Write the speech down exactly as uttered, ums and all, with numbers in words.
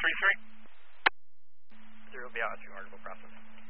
three three. Zero will be out as your article process.